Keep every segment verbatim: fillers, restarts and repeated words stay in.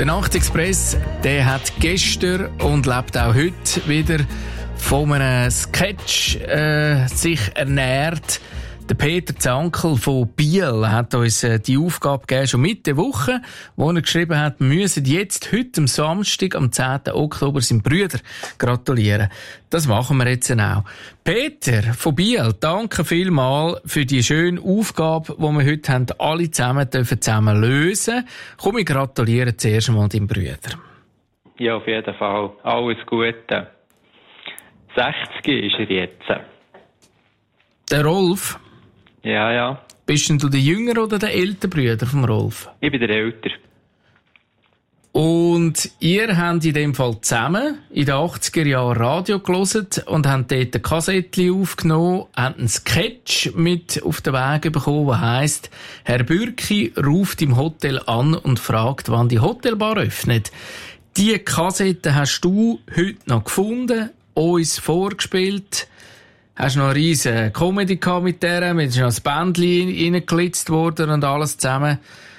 Der Nachtexpress, der hat gestern und lebt auch heute wieder von einem Sketch äh, sich ernährt. Der Peter Zankel von Biel hat uns äh, die Aufgabe gegeben, schon Mitte Woche, wo er geschrieben hat, wir müssen jetzt heute am Samstag, am zehnten Oktober, seinem Brüder gratulieren. Das machen wir jetzt auch. Peter von Biel, danke vielmals für die schöne Aufgabe, die wir heute haben, alle zusammen dürfen zusammen lösen. Komm, ich gratuliere zuerst einmal deinem Brüder. Ja, auf jeden Fall. Alles Gute. sechzig ist er jetzt. Der Rolf? Ja, ja. Bist denn du der jüngere oder der ältere Bruder vom Rolf? Ich bin der Ältere. Und ihr habt in dem Fall zusammen in den achtziger Jahren Radio gehört und habt dort ein Kassettchen aufgenommen, habt einen Sketch mit auf den Weg bekommen, der heisst, Herr Bürki ruft im Hotel an und fragt, wann die Hotelbar öffnet. Die Kassette hast du heute noch gefunden, uns vorgespielt. Hast noch eine riesen Comedy gehabt mit der, mit noch ein Bändchen reingelitzt worden und alles zusammen.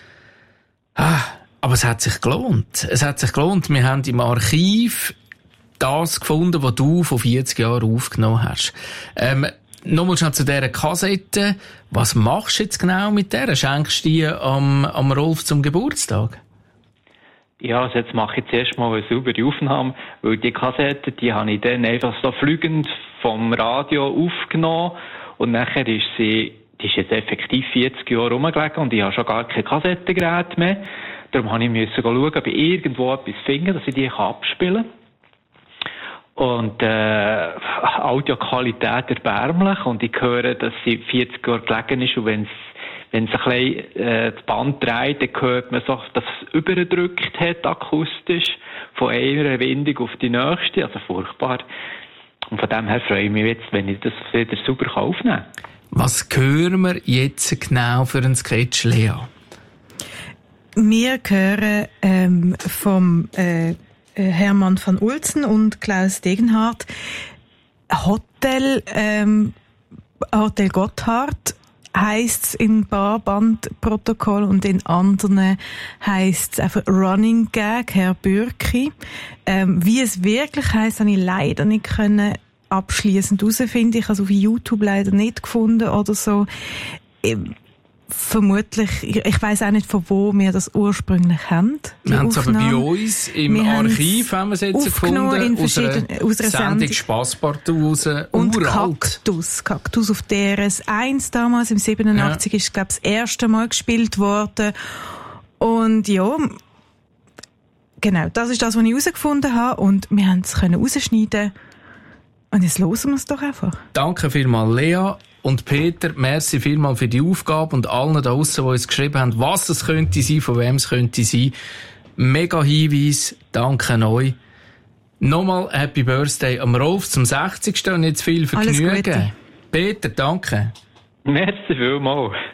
Ah, aber es hat sich gelohnt. Es hat sich gelohnt. Wir haben im Archiv das gefunden, was du vor vierzig Jahren aufgenommen hast. Ähm, nochmal schnell zu dieser Kassette. Was machst du jetzt genau mit der? Schenkst du die am, am Rolf zum Geburtstag? Ja, also jetzt mache ich zuerst mal eine saubere Aufnahme, weil die Kassette, die habe ich dann einfach so fliegend vom Radio aufgenommen und nachher ist sie, die ist jetzt effektiv vierzig Jahre rumgelegen und ich habe schon gar kein Kassettengerät mehr. Darum habe ich müssen schauen, ob ich irgendwo etwas finde, dass ich die abspielen kann. Und äh, Audioqualität erbärmlich und ich höre, dass sie vierzig Jahre gelegen ist und wenn es Wenn es ein bisschen äh, das Band dreht, dann hört man so, dass es übergedrückt hat, akustisch, von einer Windung auf die nächste, also furchtbar. Und von dem her freue ich mich jetzt, wenn ich das wieder sauber aufnehmen kann. Was hören wir jetzt genau für einen Sketch, Lea? Wir hören ähm, vom äh, Hermann van Ulzen und Klaus Degenhardt Hotel, ähm, Hotel Gotthard heisst's in Barbandprotokoll und in anderen heisst's einfach Running Gag, Herr Bürki. Ähm, wie es wirklich heisst, habe ich leider nicht können abschliessend herausfinden. Ich habe es auf YouTube leider nicht gefunden oder so. Ähm, vermutlich, ich, ich weiss auch nicht, von wo wir das ursprünglich haben. Wir haben es aber bei uns im wir Archiv haben wir es jetzt gefunden, aus einer, aus einer Sendung Spasspartout raus, und uralt. Kaktus, Kaktus auf D R S eins damals, im siebenundachtzig, ja. Ist, glaube ich, das erste Mal gespielt worden. Und ja, genau, das ist das, was ich herausgefunden habe und wir haben es rausschneiden. Und jetzt hören wir es doch einfach. Danke vielmals, Lea. Und Peter, merci vielmal für die Aufgabe und allen da draussen, die uns geschrieben haben, was es könnte sein, von wem es könnte sein. Mega Hinweis, danke euch. Nochmal Happy Birthday am Rolf zum sechzigsten und jetzt viel Vergnügen. Alles Gute. Peter, danke. Merci vielmals.